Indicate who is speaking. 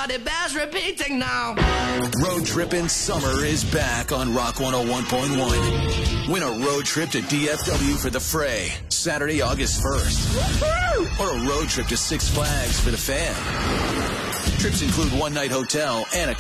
Speaker 1: but it bears repeating now.
Speaker 2: Road Trippin' Summer is back on Rock 101.1. Win a road trip to DFW for the Fray, Saturday, August 1st. Woo-hoo! Or a road trip to Six Flags for the Fam. Trips include one-night hotel and a